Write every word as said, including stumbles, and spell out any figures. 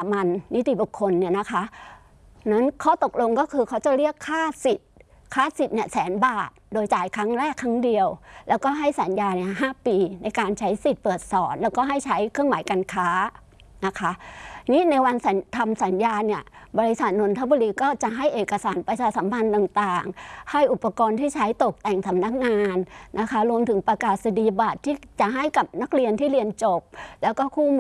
มัญนิติบุคคลเนี่ยนะคะนั้นข้อตกลงก็คือเขาจะเรียกค่าสิทธิ์ค่าสิทธิ์เนี่ยแสนบาทโดยจ่ายครั้งแรกครั้งเดียวแล้วก็ให้สัญญาเนี่ยห้าปีในการใช้สิทธิ์เปิดสอนแล้วก็ให้ใช้เครื่องหมายการค้านะคะนี่ในวันทำสัญญาเนี่ยบริษัทนนทบุรีก็จะให้เอกสารประชาสัมพันธ์ต่างๆให้อุปกรณ์ที่ใช้ตกแต่งสำนักงานนะคะรวมถึงประกาศนียบัตรที่จะให้กับนักเรียนที่เรียนจบแล้วก็คู่